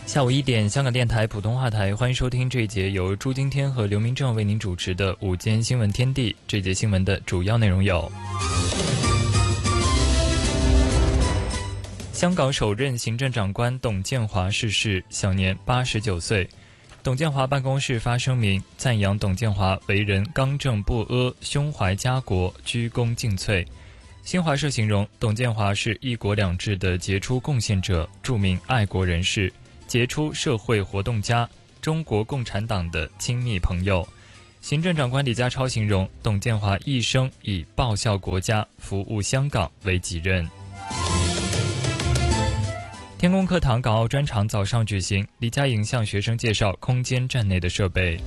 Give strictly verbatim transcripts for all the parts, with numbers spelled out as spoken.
下午一点，香港电台普通话台，欢迎收听这一节由朱金天和刘明正为您主持的午间新闻天地。这节新闻的主要内容有：香港首任行政长官董建华逝世，享年八十九岁。董建华办公室发声明，赞扬董建华为人刚正不阿，胸怀家国，鞠躬尽瘁。新华社形容董建华是一国两制的杰出贡献者，著名爱国人士，杰出社会活动家，中国共产党的亲密朋友。行政长官李家超形容董建华一生以报效国家、服务香港为己任。天宫课堂港澳专场早上举行，李佳莹向学生介绍空间站内的设备。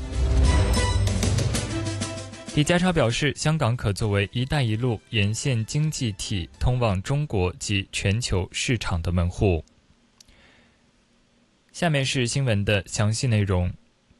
李家超表示，香港可作为“一带一路”沿线经济体通往中国及全球市场的门户。下面是新闻的详细内容。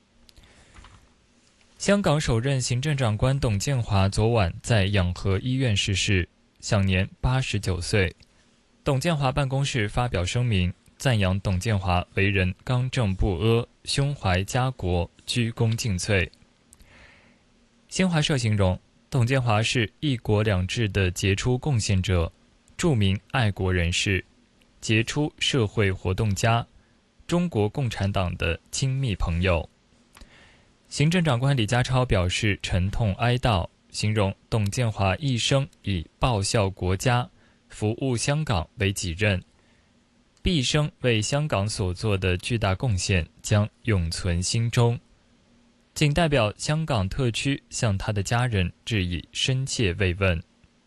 香港首任行政长官董建华昨晚在养和医院逝世，享年八十九岁。董建华办公室发表声明，赞扬董建华为人刚正不阿，胸怀家国，鞠躬尽瘁。新华社形容董建华是一国两制的杰出贡献者，著名爱国人士，杰出社会活动家，中国共产党的亲密朋友。行政长官李家超表示沉痛哀悼，形容董建华一生以报效国家、服务香港为己任，毕生为香港所做的巨大贡献将永存心中。仅代表香港特区向他的家人致以深切慰问。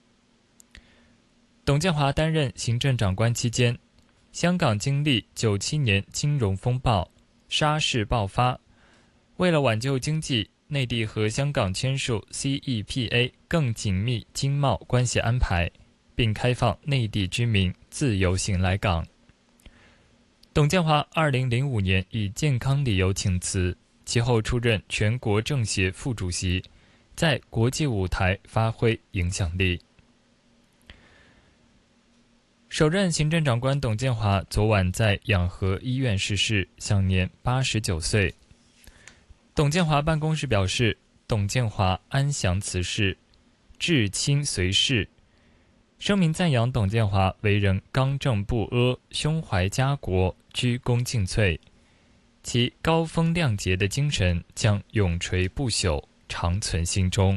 董建华担任行政长官期间，香港经历九七年金融风暴，沙士爆发。为了挽救经济，内地和香港签署 C E P A 更紧密经贸关系安排，并开放内地居民自由行来港。董建华二零零五年以健康理由请辞，其后出任全国政协副主席，在国际舞台发挥影响力。首任行政长官董建华昨晚在养和医院逝世，享年八十九岁。董建华办公室表示，董建华安详辞世，至亲随逝。声明赞扬董建华为人刚正不阿，胸怀家国，鞠躬尽瘁。其高风亮节的精神将永垂不朽，长存心中。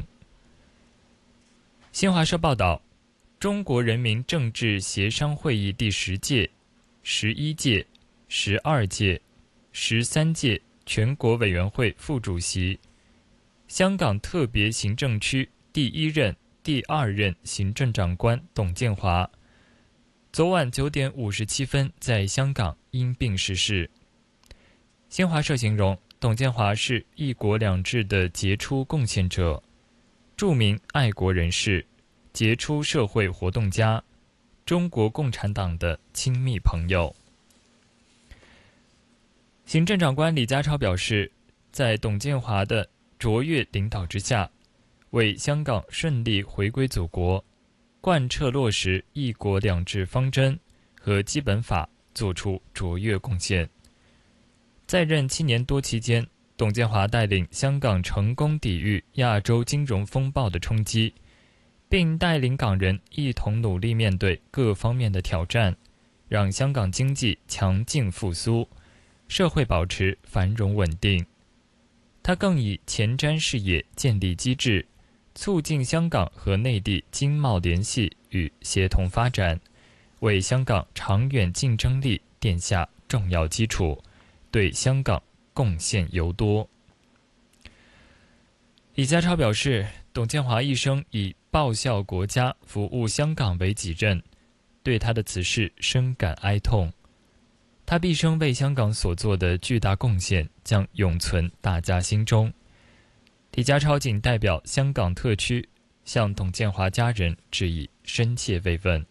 新华社报道，中国人民政治协商会议第十届、十一届、十二届、十三届全国委员会副主席，香港特别行政区第一任、第二任行政长官董建华，昨晚九点五十七分在香港因病逝世。新华社形容董建华是一国两制的杰出贡献者，著名爱国人士，杰出社会活动家，中国共产党的亲密朋友。行政长官李家超表示，在董建华的卓越领导之下，为香港顺利回归祖国，贯彻落实一国两制方针和基本法作出卓越贡献。在任七年多期间，董建华带领香港成功抵御亚洲金融风暴的冲击，并带领港人一同努力面对各方面的挑战，让香港经济强劲复苏，社会保持繁荣稳定。他更以前瞻视野建立机制，促进香港和内地经贸联系与协同发展，为香港长远竞争力奠下重要基础，对香港贡献尤多。李家超表示，董建华一生以报效国家、服务香港为己任，对他的辞世深感哀痛。他毕生为香港所做的巨大贡献将永存大家心中。李家超仅代表香港特区向董建华家人致以深切慰问。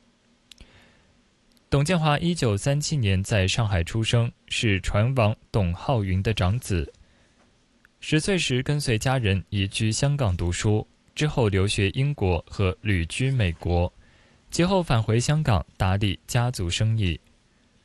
董建华一九三七年在上海出生，是船王董浩云的长子。十岁时跟随家人移居香港读书，之后留学英国和旅居美国，其后返回香港打理家族生意。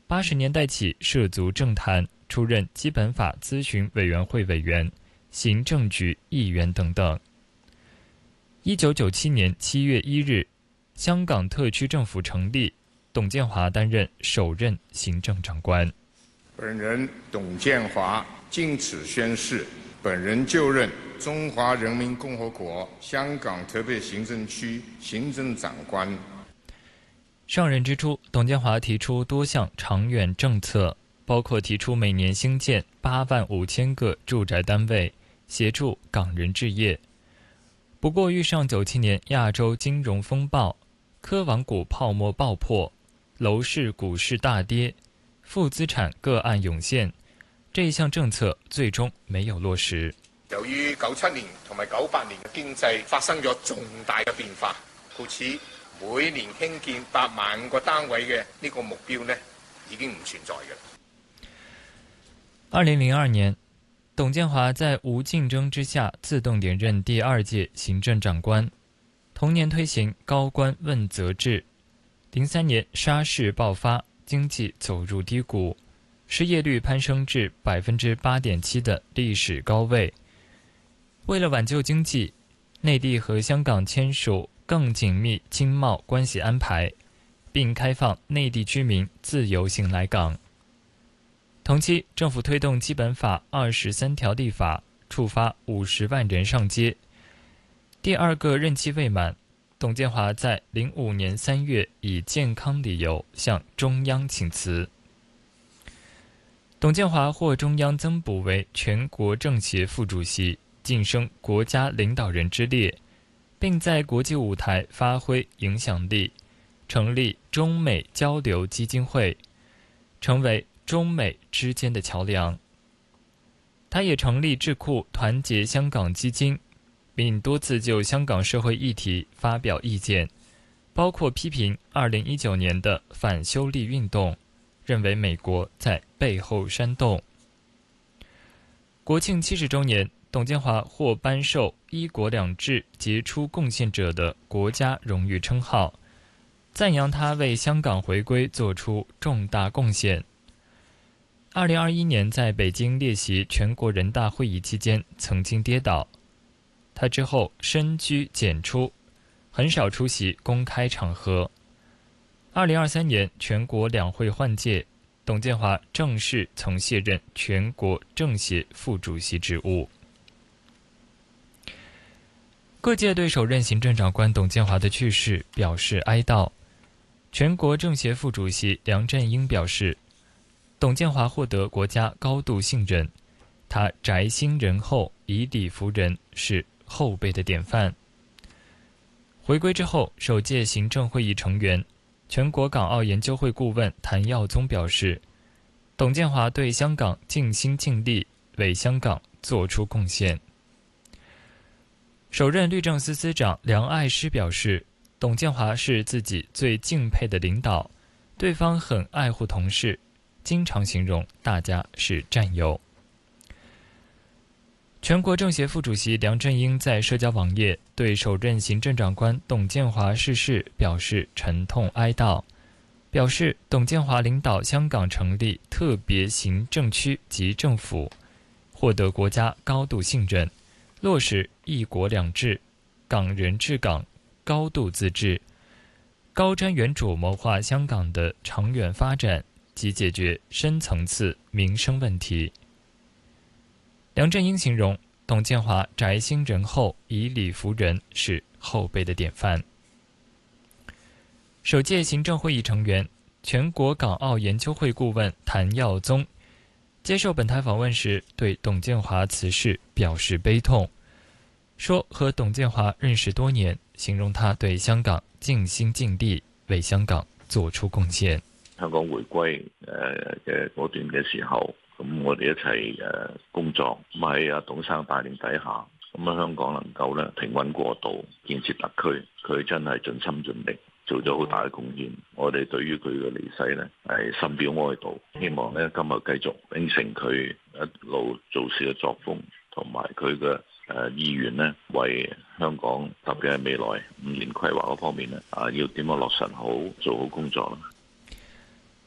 八十年代起涉足政坛，出任基本法咨询委员会委员、行政局议员等等。一九九七年七月一日，香港特区政府成立，董建华担任首任行政长官。 本人董建华经此宣誓，本人就任中华人民共和国香港特别行政区行政长官。 上任之初，董建华提出多项长远政策，包括提出每年兴建八万五千个住宅单位，协助港人置业。不过遇上九七年亚洲金融风暴，科网股泡沫爆破，楼市股市大跌，负资产个案涌现，这一項政策最終沒有落實。 由於九七年同埋九八年嘅經濟發生咗重大嘅變化，故此每年興建八萬個單位嘅呢個目標呢，已經唔存在嘅。 二零零二年，董建華在無競爭之下自動連任第二屆行政長官，同年推行高官問責制。零三年沙士爆發，經濟走入低谷，失業率攀升至百分之八點七的歷史高位。為了挽救經濟，內地和香港簽署更緊密經貿關係安排，並開放內地居民自由行來港。同期，政府推動基本法二十三條立法，觸發五十萬人上街。第二個任期未滿，董建華在零五年三月以健康理由向中央請辭。董建華獲中央增補為全國政協副主席，晉升國家領導人之列，並在國際舞台發揮影響力，成立中美交流基金會，成為中美之間的橋樑。他也成立智庫團結香港基金，並多次就香港社會議題發表意見，包括批評二零一九年的反修例運動，認為美國在背後煽動。國慶七十週年，董建華獲頒授一國兩制傑出貢獻者的國家榮譽稱號，讚揚他為香港回歸作出重大貢獻。二零二一年在北京列席全國人大會議期間曾經跌倒，他之後深居簡出，很少出席公開場合。二零二三年全國兩會換屆，董建華正式曾卸任全國政協副主席職務。各界對首任行政長官董建華的去世表示哀悼。全國政協副主席梁振英表示，董建華獲得國家高度信任，他宅心仁厚，以理服人，是後輩的典範。回歸之後，首屆行政會議成員、全國港澳研究會顧問譚耀宗表示，董建華對香港盡心盡力，為香港作出貢獻。首任律政司司長梁愛詩表示，董建華是自己最敬佩的領導，對方很愛護同事，經常形容大家是戰友。全國政協副主席梁振英在社交網頁對首任行政長官董建華逝世表示沉痛哀悼，表示董建華領導香港成立特別行政區及政府，獲得國家高度信任，落實一國兩制、港人治港、高度自治，高瞻遠矚謀劃香港的長遠發展及解決深層次民生問題。梁振英形容董建華宅心仁厚，以理服人，是後輩的典範。首屆行政會議成員、全國港澳研究會顧問譚耀宗接受本台訪問時，對董建華辭世表示悲痛，說和董建華認識多年，形容他對香港盡心盡力，為香港做出貢獻。 香港回歸誒嘅嗰段嘅時候，咁我哋一齊誒工作，咁喺阿董生帶領底下，咁啊香港能夠咧平穩過渡，建設特區，佢真係盡心盡力，做咗好大嘅貢獻。我哋對於佢嘅離世咧係深表哀悼，希望咧今日繼續秉承佢一路做事嘅作風，同埋佢嘅誒意願咧，為香港特別係未來五年規劃嗰方面咧，啊要點樣落實好，做好工作啦。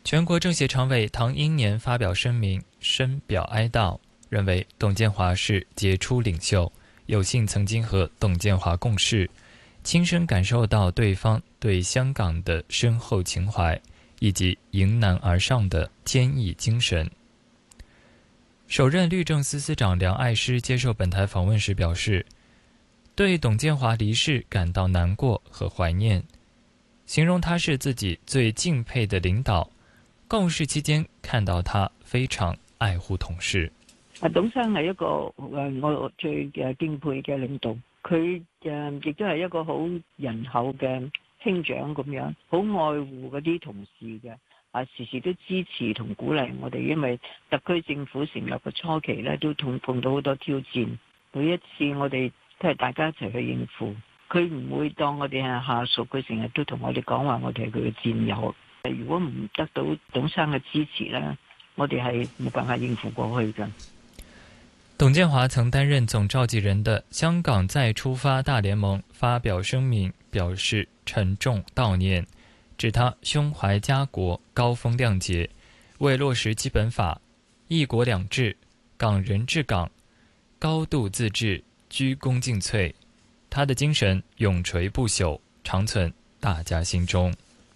全国政协常委唐英年发表声明，深表哀悼，认为董建华是杰出领袖，有幸曾经和董建华共事，亲身感受到对方对香港的深厚情怀，以及迎难而上的坚毅精神。首任律政司司长梁爱诗接受本台访问时表示，对董建华离世感到难过和怀念，形容他是自己最敬佩的領導，共事期間看到他非常愛護同事。 董生係一個誒我最誒敬佩嘅領導，佢誒亦都係一個好仁厚嘅兄長咁樣，好愛護嗰啲同事嘅，啊時時都支持同鼓勵我哋，因為特區政府成立嘅初期咧都碰碰到好多挑戰，每一次我哋都係大家一齊去應付，佢唔會當我哋係下屬，佢成日都同我哋講話我哋係佢嘅戰友。如果唔得到董生嘅支持呢，我哋係冇辦法應付過去嘅。 董建華曾擔任總召集人的香港再出發大聯盟發表聲明，表示沉重悼念，指他胸懷家國，高風亮節，為落實基本法、一國兩制、港人治港、高度自治鞠躬盡瘁，他的精神永垂不朽，長存大家心中。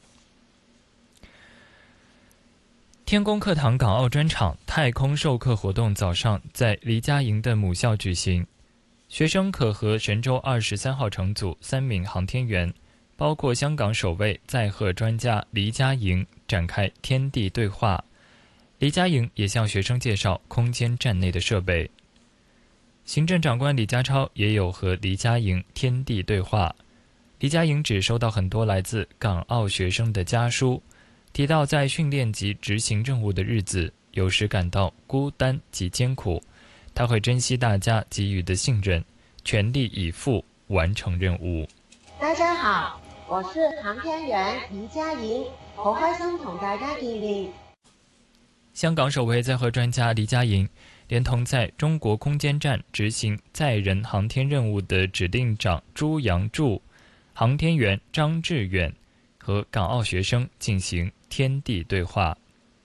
天宮課堂港澳專場太空授課活動早上在黎家營的母校舉行，學生可和神舟二十三號乘組三名航天員，包括香港首位載荷專家黎家營展開天地對話。黎家營也向學生介紹空間站內的設備。行政長官李家超也有和黎家營天地對話。黎家營只收到很多來自港澳學生的家書，提到在訓練及執行任務的日子，有時感到孤單及艱苦，他會珍惜大家給予的信任，全力以赴完成任務。 大家好，我是航天員黎家營，好開心同大家見面。 香港首位載荷專家黎家營，連同在中國空間站執行載人航天任務的指令長朱楊柱、航天員張志遠和港澳學生進行天地對話。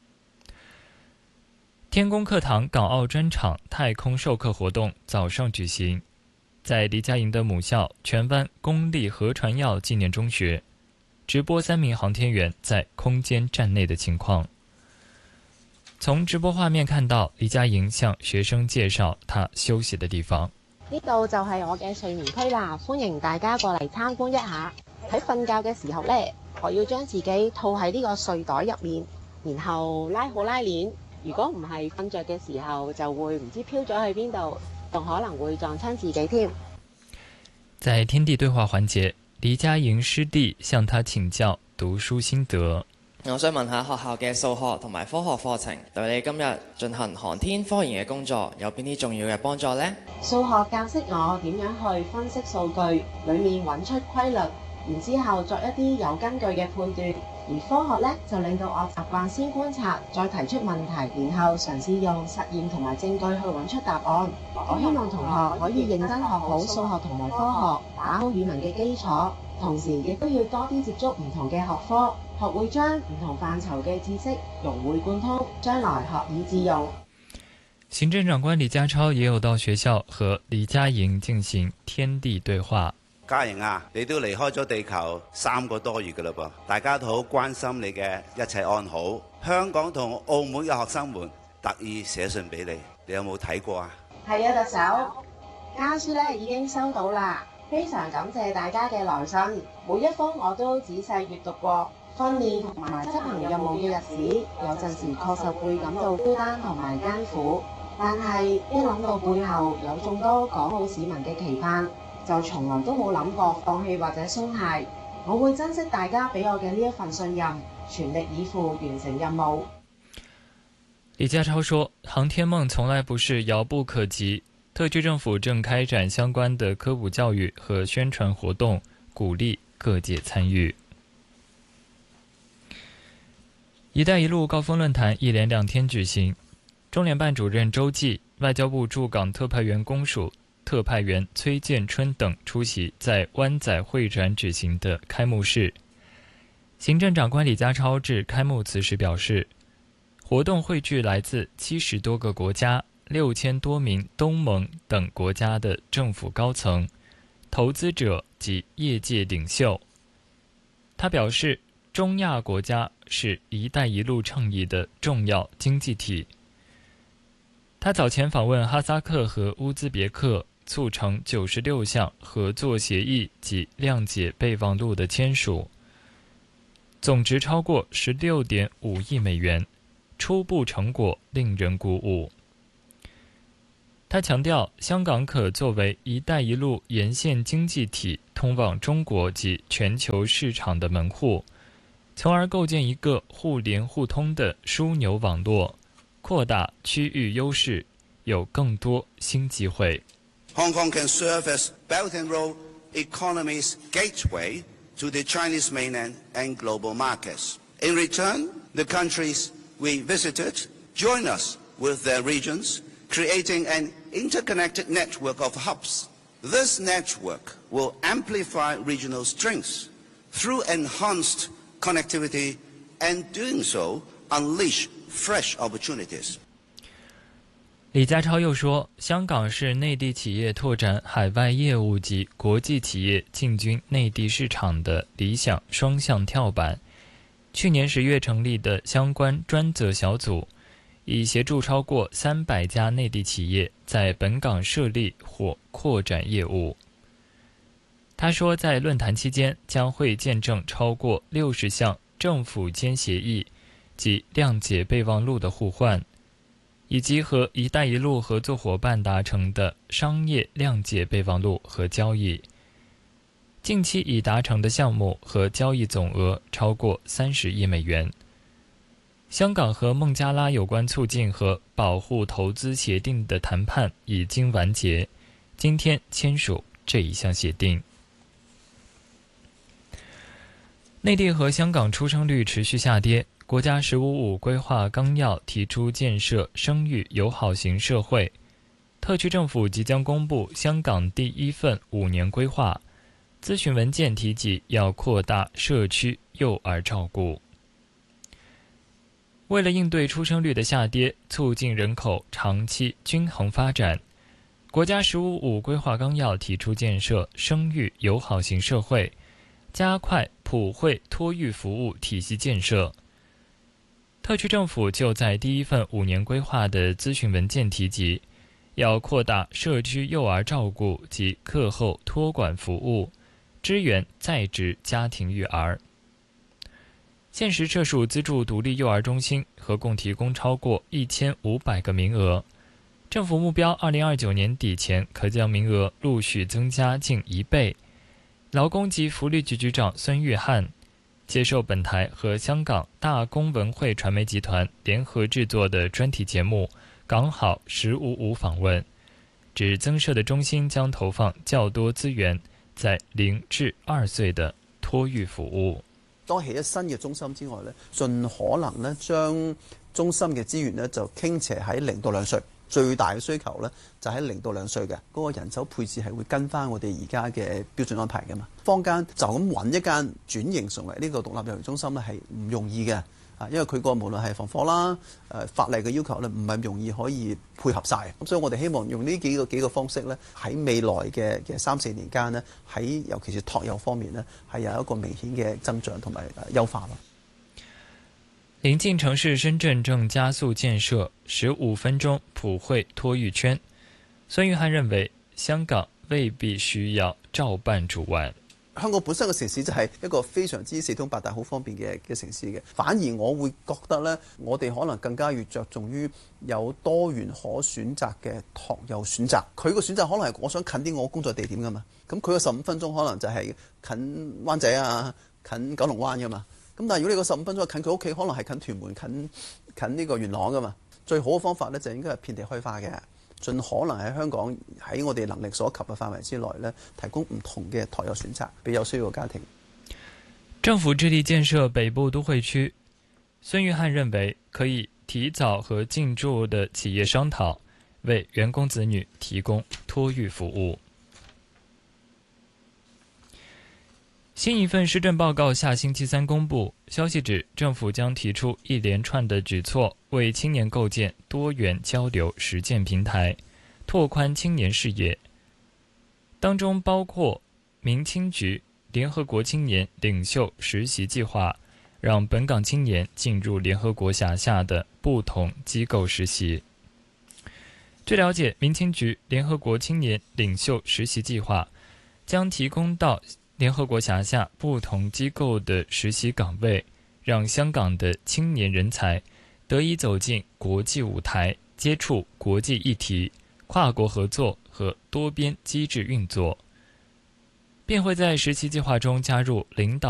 天宮課堂港澳專場太空授課活動早上舉行，在黎家營的母校荃灣公立和傳耀紀念中學，直播三名航天員在空間站內的情況。從直播畫面看到黎家營向學生介紹他休息的地方。 呢度就係我嘅睡眠區啦，歡迎大家過嚟參觀一下。喺瞓覺嘅時候呢，我要將自己套喺呢個睡袋入面，然後拉好拉鏈。如果唔係瞓着嘅時候，就會唔知飄咗去邊度，仲可能會撞親自己添。 在天地對話環節，黎家營師弟向他請教讀書心得。 我想問下學校嘅數學同埋科學課程對你今日進行航天科研嘅工作有邊啲重要嘅幫助呢？ 數學教識我點樣去分析數據，裡面揾出規律，然之後作一啲有根據嘅判斷。而科學呢，就令到我習慣先觀察，再提出問題，然後嘗試用實驗同埋證據去揾出答案。我希望同學可以認真學好數學同埋科學，打好語文嘅基礎，同時亦都要多啲接觸唔同嘅學科，學會將唔同範疇嘅知識融會貫通，將來學以致用。 行政長官李家超也有到學校和黎家營進行天地對話。 家營啊，你都離開咗地球三個多月㗎啦噃，大家都好關心你嘅一切安好。香港同澳門嘅學生們特意寫信俾你，你有冇睇過啊？ 係啊，特首，家書咧已經收到啦，非常感謝大家嘅來信，每一封我都仔細閱讀過。訓練同埋執行任務嘅日子，有陣時確實會感到孤單同埋艱苦，但係一諗到背後有眾多港澳市民嘅期盼，就從來都冇諗過放棄或者鬆懈。我會珍惜大家俾我嘅呢一份信任，全力以赴完成任務。 李家超說，航天夢從來不是遙不可及，特區政府正開展相關的科普教育和宣傳活動，鼓勵各界參與。一帶一路高峰論壇一連兩天舉行，中聯辦主任周濟、外交部駐港特派員公署特派員崔建春等出席在灣仔會展舉行的開幕式。 行政长官李家超致开幕词时表示，活动汇聚来自七十多个国家、六千多名东盟等国家的政府高层、投资者及业界领袖。他表示，中亚国家是“一带一路”倡议的重要经济体。他早前访问哈萨克和乌兹别克，促成九十六项合作协议及谅解备忘录的签署，总值超过十六点五亿美元，初步成果令人鼓舞。他强调，香港可作为“一带一路”沿线经济体通往中国及全球市场的门户，从而构建一个互联互通的枢纽网络，扩大区域优势，有更多新机会。 Hong Kong can serve as Belt and Road economy's gateway to the Chinese mainland and global markets. In return, the countries we visited join us with their regions, creating an interconnected network of hubs. This network will amplify regional strengths through enhanced connectivity, and doing so, unleash fresh opportunities. 李家超又说，香港是内地企业拓展海外业务及国际企业进军内地市场的理想双向跳板。去年十月成立的相关专责小组，已协助超过三百家内地企业在本港设立或扩展业务。他说，在论坛期间将会见证超过六十项政府间协议及谅解备忘录的互换，以及和“一带一路”合作伙伴达成的商业谅解备忘录和交易。近期已达成的项目和交易总额超过三十亿美元。香港和孟加拉有关促进和保护投资协定的谈判已经完结，今天签署这一项协定。内地和香港出生率持续下跌，国家“十五五”规划纲要提出建设生育友好型社会，特区政府即将公布香港第一份五年规划，咨询文件提及要扩大社区幼儿照顾。为了应对出生率的下跌，促进人口长期均衡发展，国家“十五五”规划纲要提出建设生育友好型社会，加快普惠托育服务体系建设。特区政府就在第一份五年规划的咨询文件提及，要扩大社区幼儿照顾及课后托管服务，支援在职家庭育儿。现时设属资助独立幼儿中心，合共提供超过一千五百个名额。政府目标二零二九年底前可将名额陆续增加近一倍。劳工及福利局局长孙玉菡接受本台和香港大公文汇传媒集团联合制作的专题节目《港好十五五》访问，指增设的中心将投放较多资源在零至二歲的托育服務。 當起咗新嘅中心之外咧，盡可能咧將中心嘅資源咧就傾斜喺零到兩歲。最大嘅需求咧就喺零到兩歲嘅嗰個人手配置係會跟翻我哋而家嘅標準安排嘅嘛。坊間就咁揾一間轉型成為呢個獨立幼兒中心咧係唔容易嘅啊，因為佢個無論係防火啦、誒法例嘅要求咧唔係容易可以配合晒。咁所以我哋希望用呢幾個幾個方式咧喺未來嘅嘅三四年間咧喺尤其是托幼方面咧係有一個明顯嘅增長同埋優化咯。 臨近城市深圳正加速建設十五分鐘普惠托育圈。孫玉菡認為香港未必需要照辦煮碗。 香港本身嘅城市就係一個非常之四通八達好方便嘅嘅城市嘅，反而我會覺得呢，我哋可能更加要着重於有多元可選擇嘅托幼選擇。佢個選擇可能係我想近啲我工作地點噶嘛，咁佢個十五分鐘可能就係近灣仔啊、近九龍灣噶嘛。咁但係如果你個十五分鐘近佢屋企，可能係近屯門、近近呢個元朗噶嘛。最好嘅方法呢，就應該係遍地開花嘅，盡可能喺香港喺我哋能力所及嘅範圍之內呢，提供唔同嘅托幼選擇俾有需要嘅家庭。 政府致力建設北部都會區，孫玉菡認為可以提早和進駐的企業商討，為員工子女提供托育服務。 新一份施政报告下星期三公布，消息指政府将提出一连串的举措，为青年构建多元交流实践平台，拓宽青年视野。当中包括民青局、联合国青年领袖实习计划，让本港青年进入联合国辖下的不同机构实习。据了解，民青局联合国青年领袖实习计划将提供到联合国辖下不同机构的实习岗位，让香港的青年人才得以走进国际舞台，接触国际议题、跨国合作和多边机制运作，便会在实习计划中加入领导